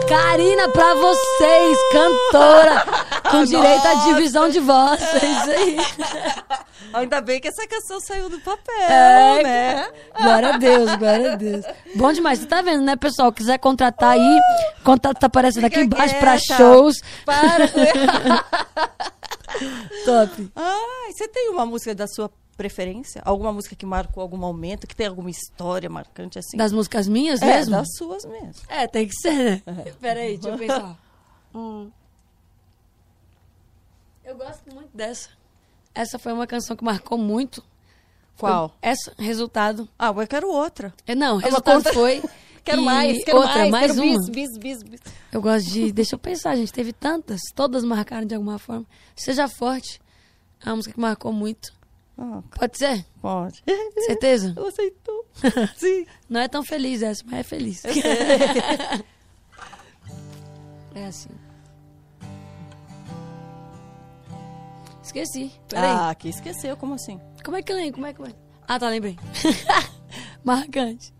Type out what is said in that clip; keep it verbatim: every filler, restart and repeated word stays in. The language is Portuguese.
Karina pra vocês, cantora, com direito à divisão de voz. É isso aí. Ainda bem que essa canção saiu do papel, É, né? Glória a Deus, glória a Deus. Bom demais, você tá vendo, né, pessoal? Quiser contratar aí, contato tá aparecendo aqui Fica embaixo pra quieta. shows. Para. Top. Ah, você tem uma música da sua preferência? Alguma música que marcou algum momento, que tem alguma história marcante assim? Das músicas minhas é, mesmo? das suas mesmo. É, tem que ser, né? Peraí, deixa eu pensar. Hum. Eu gosto muito dessa. Essa foi uma canção que marcou muito. Qual? Foi essa, resultado. Ah, eu quero outra. É, Não, o uma resultado conta- foi... Quero e mais, quero outra, mais, mais quero uma. bis, bis, bis, bis. Eu gosto de... Deixa eu pensar, gente. Teve tantas. Todas marcaram de alguma forma. Seja Forte. É uma música que marcou muito. Ah, Pode ser? pode. Certeza? Eu aceitou. Sim. Não é tão feliz essa, mas é feliz. É assim. Esqueci. Peraí. Ah, que esqueceu, como assim? Como é que eu lembro? Como é que eu lembro? Ah, tá, lembrei. Marcante.